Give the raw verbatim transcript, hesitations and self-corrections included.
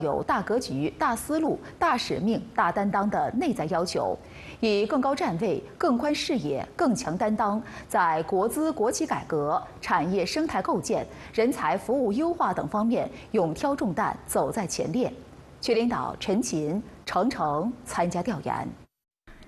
有大格局、大思路、大使命、大担当的内在要求，以更高站位、更宽视野、更强担当，在国资国企改革、产业生态构建、人才服务优化等方面勇挑重担，走在前列。区领导陈勤、程程参加调研。